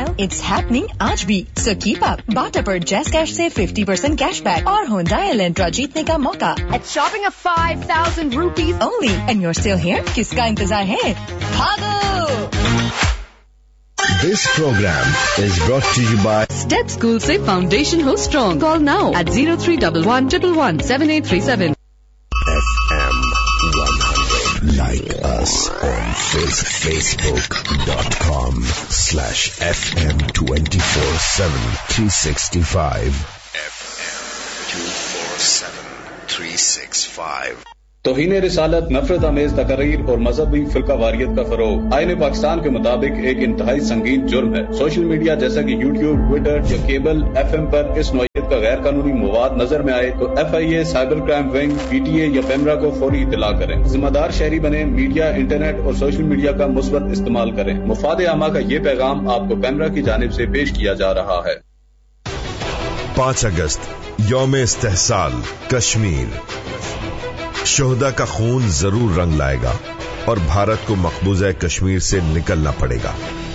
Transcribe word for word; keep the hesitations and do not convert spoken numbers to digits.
style, it's happening आज भी. So keep up. बाटा पर Jazz Cash से fifty percent cashback और Hyundai Elantra जीतने का मौका. At shopping of five thousand rupees only. And you're still here? किसका इंतजार है? भागो! This program is brought to you by Step School से Foundation हो strong. Call now at zero three one one one one seven eight three seven. F M one hundred. Like us on Facebook dot com slash F M twenty-four seven three sixty-five. F M twenty-four seven three sixty-five. तौहीन रिसालत, नफरत आमेज तकरीर और मजहबी फिरका वारियत का फरोग आईन पाकिस्तान के मुताबिक एक इंतहाई संगीन जुर्म है. सोशल मीडिया जैसा कि यूट्यूब, ट्विटर या केबल एफ एम पर इस नौयत का गैर कानूनी मवाद नजर में आए तो F I A, cyber crime wing, P T A या पेमरा को फौरी इतला करें. जिम्मेदार शहरी बने. मीडिया, इंटरनेट और सोशल मीडिया का मुस्बत इस्तेमाल करें. मुफाद आमा का ये पैगाम आपको पेमरा की जानिब से पेश किया जा रहा है. पांच अगस्त यौम इस्तेहसाल कश्मीर. शोहदा का खून जरूर रंग लाएगा और भारत को मकबूजा कश्मीर से निकलना पड़ेगा.